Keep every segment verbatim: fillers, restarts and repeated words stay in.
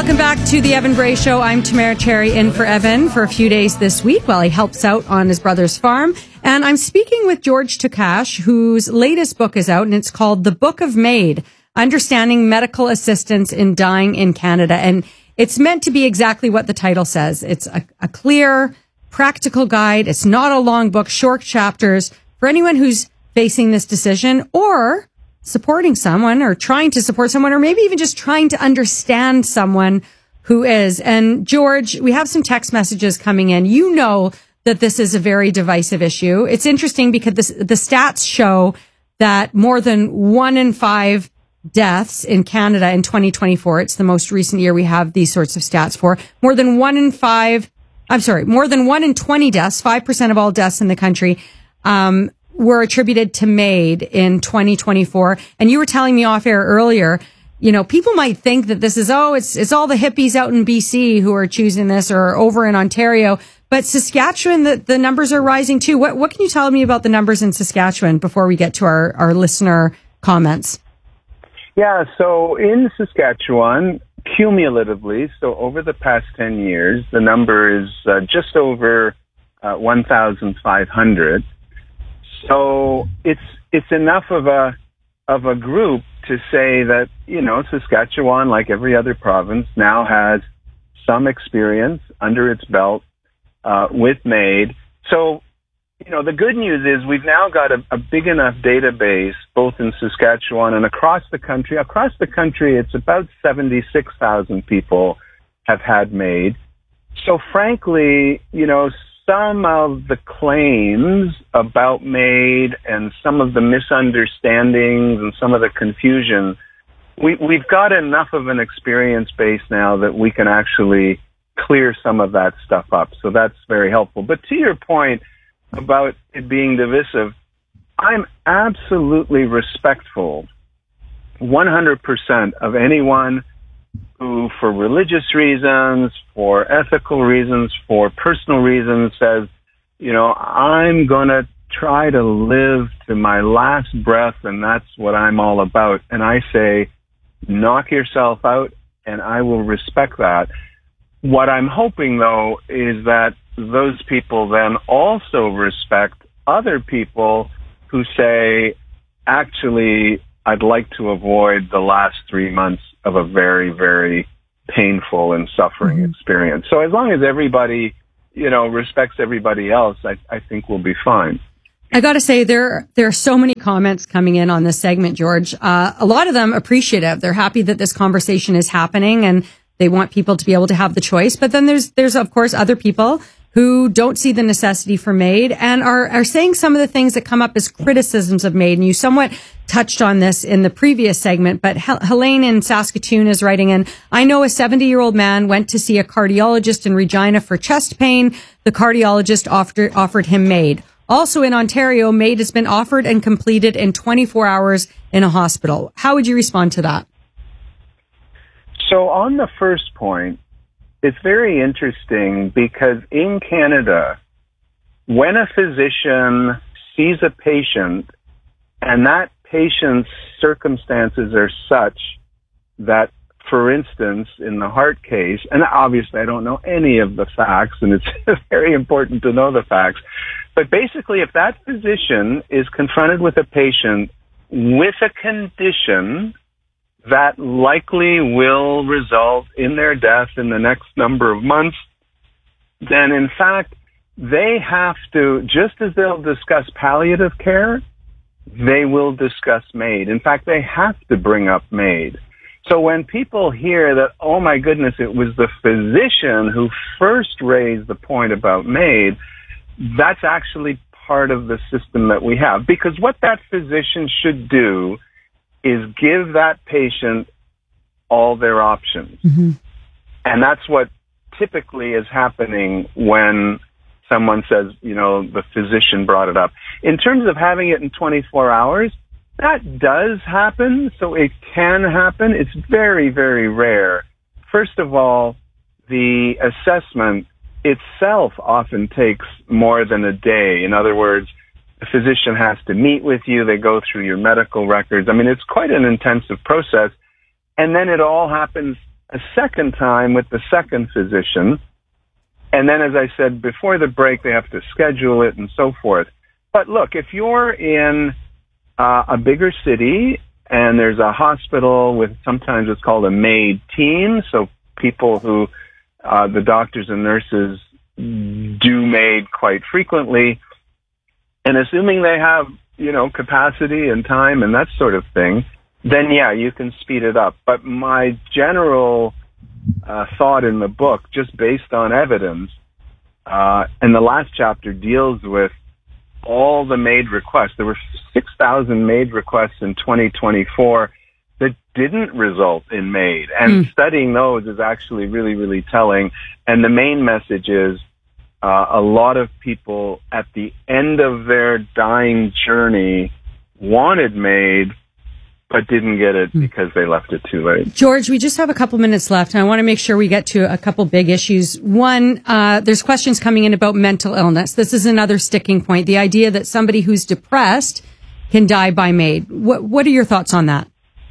Welcome back to the Evan Bray Show. I'm Tamara Cherry, in for Evan for a few days this week while he helps out on his brother's farm. And I'm speaking with George Takash, whose latest book is out, and it's called The Book of MAID, Understanding Medical Assistance in Dying in Canada. And it's meant to be exactly what the title says. It's a, a clear, practical guide. It's not a long book, short chapters for anyone who's facing this decision or supporting someone or trying to support someone or maybe even just trying to understand someone who is. And George, we have some text messages coming in. You know that this is a very divisive issue. It's interesting because this, the stats show that more than one in five deaths in Canada in twenty twenty-four, it's the most recent year we have these sorts of stats for, more than one in five, I'm sorry, more than one in twenty deaths, five percent of all deaths in the country, um, were attributed to MAID in twenty twenty-four. And you were telling me off air earlier, you know, people might think that this is, oh, it's, it's all the hippies out in B C who are choosing this or over in Ontario. But Saskatchewan, the, the numbers are rising too. What, what can you tell me about the numbers in Saskatchewan before we get to our, our listener comments? Yeah, so in Saskatchewan, cumulatively, so over the past ten years, the number is uh, just over uh, one thousand five hundred. So it's it's enough of a of a group to say that, you know, Saskatchewan, like every other province, now has some experience under its belt uh, with MAID. So, you know, the good news is we've now got a, a big enough database, both in Saskatchewan and across the country. Across the country, it's about seventy-six thousand people have had MAID. So frankly, you know, some of the claims about MAID and some of the misunderstandings and some of the confusion, we, we've got enough of an experience base now that we can actually clear some of that stuff up. So that's very helpful. But to your point about it being divisive, I'm absolutely respectful, one hundred percent, of anyone who, for religious reasons, for ethical reasons, for personal reasons, says, you know, I'm going to try to live to my last breath, and that's what I'm all about. And I say, knock yourself out, and I will respect that. What I'm hoping, though, is that those people then also respect other people who say, actually, I'd like to avoid the last three months of a very, very painful and suffering mm-hmm. experience. So as long as everybody, you know, respects everybody else, I, I think we'll be fine. I got to say, there there are so many comments coming in on this segment, George. Uh, a lot of them appreciative. They're happy that this conversation is happening and they want people to be able to have the choice. But then there's, there's of course, other people who don't see the necessity for MAID and are, are saying some of the things that come up as criticisms of MAID. And you somewhat touched on this in the previous segment, but Hel- Helene in Saskatoon is writing in, I know a seventy-year-old man went to see a cardiologist in Regina for chest pain. The cardiologist offered, offered him MAID. Also in Ontario, MAID has been offered and completed in twenty-four hours in a hospital. How would you respond to that? So on the first point, it's very interesting because in Canada, when a physician sees a patient and that patient's circumstances are such that, for instance, in the heart case, and obviously I don't know any of the facts, and it's very important to know the facts, but basically if that physician is confronted with a patient with a condition that likely will result in their death in the next number of months, then in fact, they have to, just as they'll discuss palliative care, they will discuss MAID. In fact, they have to bring up MAID. So when people hear that, oh my goodness, it was the physician who first raised the point about MAID, that's actually part of the system that we have. Because what that physician should do is give that patient all their options. Mm-hmm. And that's what typically is happening when someone says, you know, the physician brought it up. In terms of having it in twenty-four hours, that does happen. So it can happen. It's very, very rare. First of all, the assessment itself often takes more than a day. In other words, the physician has to meet with you. They go through your medical records. I mean, it's quite an intensive process. And then it all happens a second time with the second physician. And then, as I said before the break, they have to schedule it and so forth. But look, if you're in uh, a bigger city and there's a hospital with sometimes it's called a MAID team, so people who uh, the doctors and nurses do MAID quite frequently, and assuming they have, you know, capacity and time and that sort of thing, then yeah, you can speed it up. But my general uh, thought in the book, just based on evidence, uh, and the last chapter deals with all the MAID requests. There were six thousand MAID requests in twenty twenty-four that didn't result in MAID. And mm. studying those is actually really, really telling. And the main message is uh, a lot of people at the end of their dying journey wanted MAID, but didn't get it because they left it too late. George, we just have a couple minutes left, and I want to make sure we get to a couple big issues. One, uh, there's questions coming in about mental illness. This is another sticking point, the idea that somebody who's depressed can die by MAID. What, what are your thoughts on that?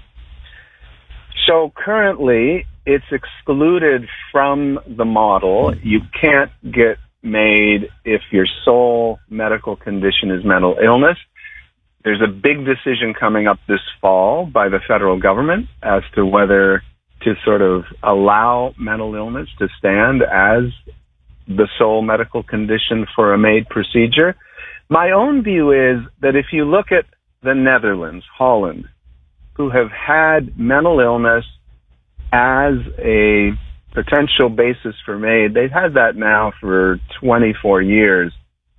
So currently, it's excluded from the model. You can't get MAID if your sole medical condition is mental illness. There's a big decision coming up this fall by the federal government as to whether to sort of allow mental illness to stand as the sole medical condition for a MAID procedure. My own view is that if you look at the Netherlands, Holland, who have had mental illness as a potential basis for MAID, they've had that now for twenty-four years.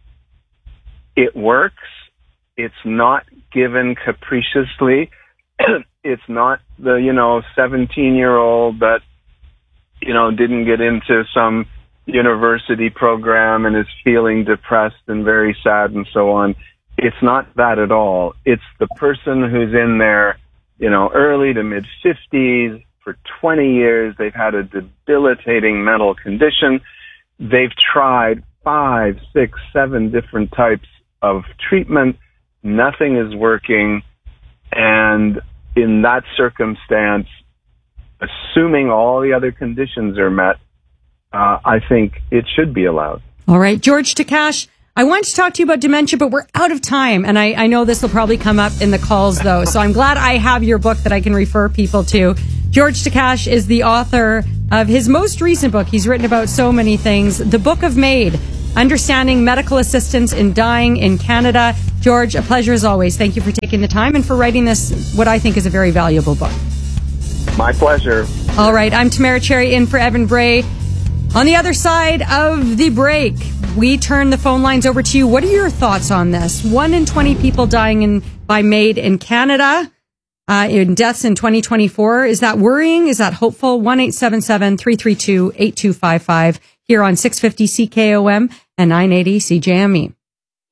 It works. It's not given capriciously. It's not the, you know, seventeen-year-old that, you know, didn't get into some university program and is feeling depressed and very sad and so on. It's not that at all. It's the person who's in their, you know, early to mid-fifties. For twenty years, they've had a debilitating mental condition. They've tried five, six, seven different types of treatment. Nothing is working. And in that circumstance, assuming all the other conditions are met, uh, I think it should be allowed. All right. George Takash, I want to talk to you about dementia, but we're out of time. And I, I know this will probably come up in the calls, though. So I'm glad I have your book that I can refer people to. George Takash is the author of his most recent book. He's written about so many things. The Book of MAID, Understanding Medical Assistance in Dying in Canada. George, a pleasure as always. Thank you for taking the time and for writing this, what I think is a very valuable book. My pleasure. All right. I'm Tamara Cherry in for Evan Bray. On the other side of the break, we turn the phone lines over to you. What are your thoughts on this? One in twenty people dying in, by MAID in Canada. Uh, in deaths in twenty twenty-four. Is that worrying? Is that hopeful? one eight seven seven, three three two, eight two five five here on six fifty C K O M and nine eighty C J M E.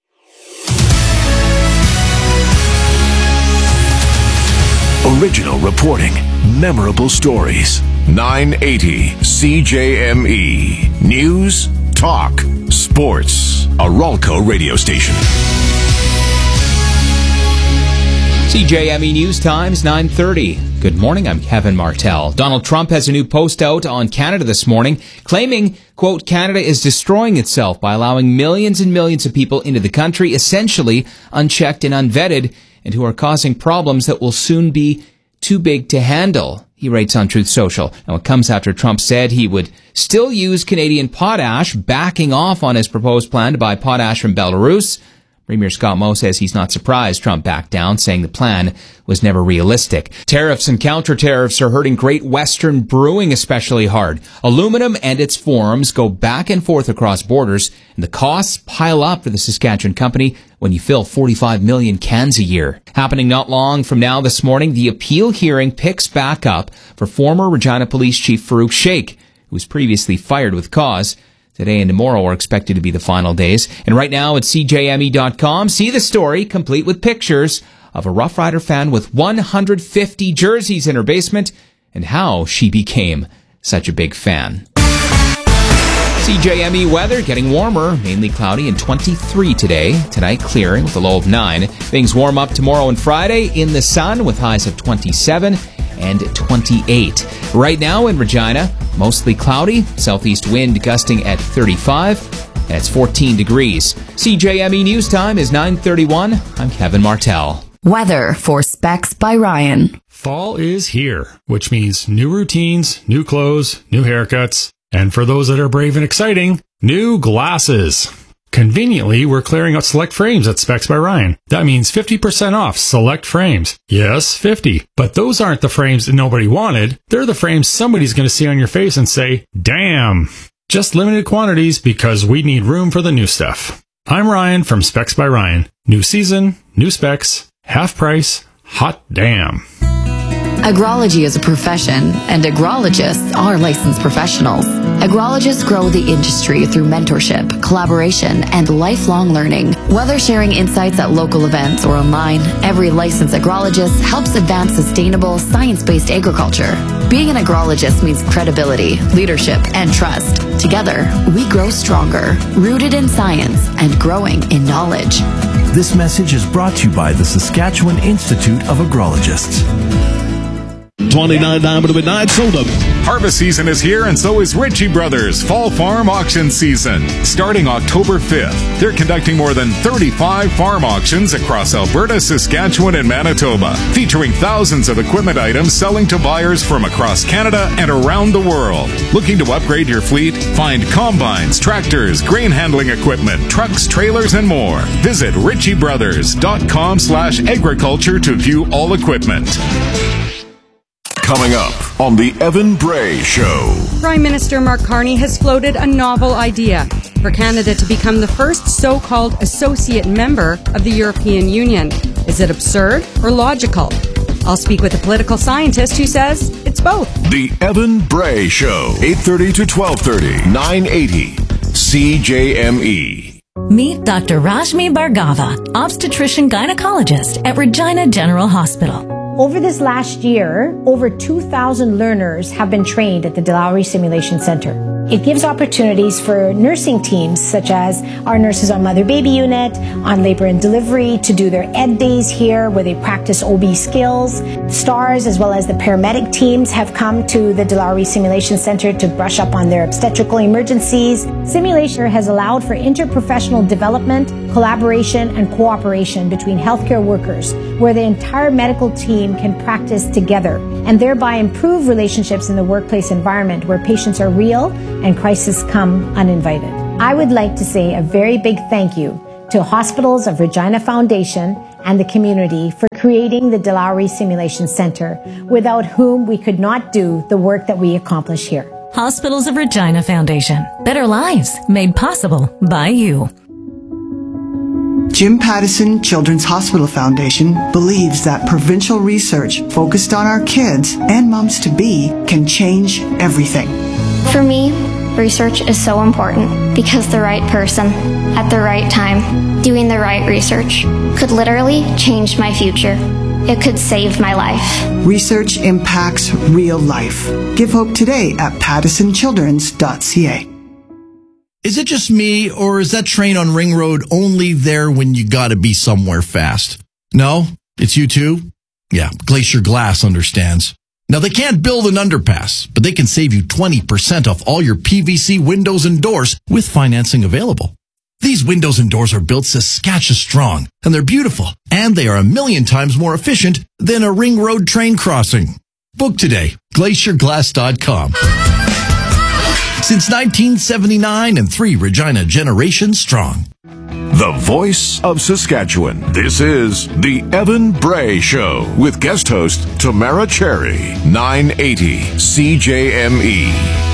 Original reporting, memorable stories. nine eighty C J M E. News, talk, sports. A Ralco radio station. C J M E News Times, nine thirty. Good morning, I'm Kevin Martell. Donald Trump has a new post out on Canada this morning, claiming, quote, Canada is destroying itself by allowing millions and millions of people into the country, essentially unchecked and unvetted, and who are causing problems that will soon be too big to handle, he writes on Truth Social. Now, it comes after Trump said he would still use Canadian potash, backing off on his proposed plan to buy potash from Belarus. Premier Scott Moe says he's not surprised Trump backed down, saying the plan was never realistic. Tariffs and counter-tariffs are hurting Great Western Brewing especially hard. Aluminum and its forms go back and forth across borders, and the costs pile up for the Saskatchewan company when you fill forty-five million cans a year. Happening not long from now this morning, the appeal hearing picks back up for former Regina Police Chief Farouk Sheikh, who was previously fired with cause. Today and tomorrow are expected to be the final days. And right now at C J M E dot com, see the story, complete with pictures of a Rough Rider fan with one hundred fifty jerseys in her basement and how she became such a big fan. C J M E weather getting warmer, mainly cloudy and twenty-three today. Tonight clearing with a low of nine. Things warm up tomorrow and Friday in the sun with highs of twenty-seven. and twenty-eight. Right now in Regina, mostly cloudy, southeast wind gusting at thirty-five. That's fourteen degrees. C J M E News Time is nine thirty-one. I'm Kevin Martell. Weather for Specs by Ryan. Fall is here, which means new routines, new clothes, new haircuts, and for those that are brave and exciting, new glasses. Conveniently, we're clearing out select frames at Specs by Ryan. That means fifty percent off select frames. Yes, fifty. But those aren't the frames that nobody wanted. They're the frames somebody's going to see on your face and say, damn. Just limited quantities because we need room for the new stuff. I'm Ryan from Specs by Ryan. New season, new specs, half price, hot damn. Agrology is a profession, and agrologists are licensed professionals. Agrologists grow the industry through mentorship, collaboration, and lifelong learning. Whether sharing insights at local events or online, every licensed agrologist helps advance sustainable, science-based agriculture. Being an agrologist means credibility, leadership, and trust. Together, we grow stronger, rooted in science and growing in knowledge. This message is brought to you by the Saskatchewan Institute of Agrologists. twenty-nine Diamond Midnight sold up. Harvest season is here, and so is Ritchie Brothers Fall Farm Auction Season. Starting October fifth, they're conducting more than thirty-five farm auctions across Alberta, Saskatchewan, and Manitoba, featuring thousands of equipment items selling to buyers from across Canada and around the world. Looking to upgrade your fleet? Find combines, tractors, grain handling equipment, trucks, trailers, and more. Visit ritchie brothers dot com slash agriculture to view all equipment. Coming up on the Evan Bray Show. Prime Minister Mark Carney has floated a novel idea for Canada to become the first so-called associate member of the European Union. Is it absurd or logical? I'll speak with a political scientist who says it's both. The Evan Bray Show, eight thirty to twelve thirty, nine eighty C J M E. Meet Doctor Rashmi Bhargava, obstetrician gynecologist at Regina General Hospital. Over this last year, over two thousand learners have been trained at the De Lowry Simulation Center. It gives opportunities for nursing teams, such as our nurses on Mother-Baby Unit, on labor and delivery, to do their ed days here, where they practice O B skills. STARS, as well as the paramedic teams, have come to the De Lowry Simulation Center to brush up on their obstetrical emergencies. Simulation has allowed for interprofessional development, collaboration, and cooperation between healthcare workers, where the entire medical team can practice together and thereby improve relationships in the workplace environment where patients are real and crises come uninvited. I would like to say a very big thank you to Hospitals of Regina Foundation and the community for creating the De Lowry Simulation Center, without whom we could not do the work that we accomplish here. Hospitals of Regina Foundation. Better lives made possible by you. Jim Pattison Children's Hospital Foundation believes that provincial research focused on our kids and moms-to-be can change everything. For me, research is so important because the right person at the right time doing the right research could literally change my future. It could save my life. Research impacts real life. Give hope today at pattison childrens dot c a. Is it just me, or is that train on Ring Road only there when you gotta be somewhere fast? No? It's you too? Yeah, Glacier Glass understands. Now, they can't build an underpass, but they can save you twenty percent off all your P V C windows and doors with financing available. These windows and doors are built Saskatchewan strong, and they're beautiful, and they are a million times more efficient than a Ring Road train crossing. Book today, glacier glass dot com. Since nineteen seventy-nine and three Regina generations strong. The voice of Saskatchewan. This is the Evan Bray Show with guest host Tamara Cherry, nine eighty C J M E.